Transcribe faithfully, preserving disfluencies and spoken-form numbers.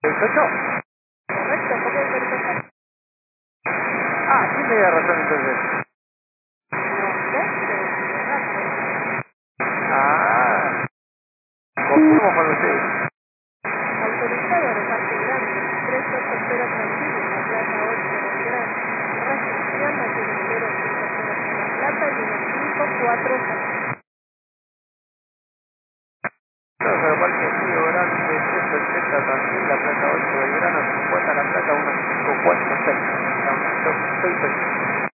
¿veintiocho? Correcto, ¿cómo verificar? Ah, sí me da razón entonces. No sé, pero si me erraste. Ah, confirmo con ustedes. Autorizado de Parque Grande, tres ocho cero Tranquilo, La Plata ocho Belgrano. Restricción no tiene cero cinco cero La Plata y uno cinco cuatro cero. Pero Parque Río Grande, trescientos ochenta Tandil, La Plata ocho Belgrano, cincuenta La Plata, uno cinco cuatro seis. seis